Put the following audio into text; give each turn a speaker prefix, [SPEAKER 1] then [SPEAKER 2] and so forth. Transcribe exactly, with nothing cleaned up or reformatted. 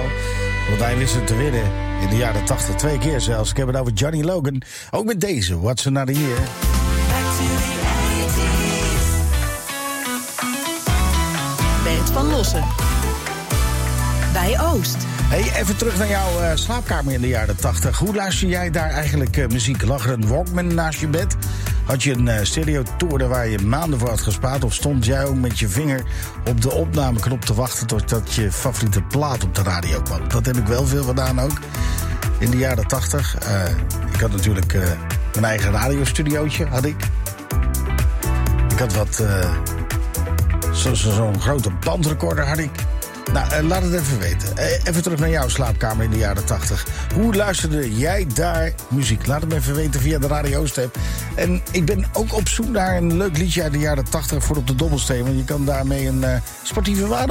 [SPEAKER 1] wel. Want hij wist het te winnen in de jaren tachtig. Twee keer zelfs. Ik heb het over Johnny Logan. Ook met deze, What's Another Year.
[SPEAKER 2] Back to the eighties.
[SPEAKER 3] Bert van Lossen. Bij Oost.
[SPEAKER 1] Hey, even terug naar jouw uh, slaapkamer in de jaren tachtig. Hoe luister jij daar eigenlijk uh, muziek? Lag er een Walkman naast je bed? Had je een uh, stereotoren waar je maanden voor had gespaard? Of stond jij ook met je vinger op de opnameknop te wachten totdat je favoriete plaat op de radio kwam? Dat heb ik wel veel gedaan ook. In de jaren tachtig. Uh, ik had natuurlijk uh, mijn eigen radiostudiootje, had ik. Ik had wat... Uh, Zo'n zo, zo'n grote bandrecorder had ik. Nou, uh, laat het even weten. Uh, even terug naar jouw slaapkamer in de jaren tachtig. Hoe luisterde jij daar muziek? Laat het me even weten via de Radio Oost-app. En ik ben ook op zoek naar een leuk liedje uit de jaren tachtig voor op de dobbelsteen. Want je kan daarmee een uh, sportieve waarde